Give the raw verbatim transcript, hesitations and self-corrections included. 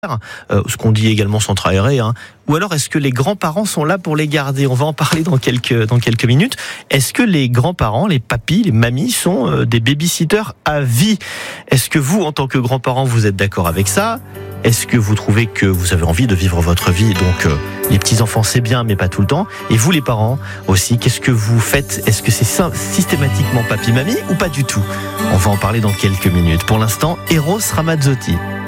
Euh, ce qu'on dit également centre aéré, hein. Ou alors est-ce que les grands-parents sont là pour les garder? On va en parler dans quelques, dans quelques minutes. Est-ce que les grands-parents, les papis, les mamies sont euh, des baby-sitters à vie? Est-ce que vous, en tant que grands-parents, vous êtes d'accord avec ça? Est-ce que vous trouvez que vous avez envie de vivre votre vie? Donc euh, les petits-enfants c'est bien mais pas tout le temps. Et vous les parents aussi, qu'est-ce que vous faites? Est-ce que c'est systématiquement papy-mamie ou pas du tout? On va en parler dans quelques minutes. Pour l'instant, Eros Ramazzotti.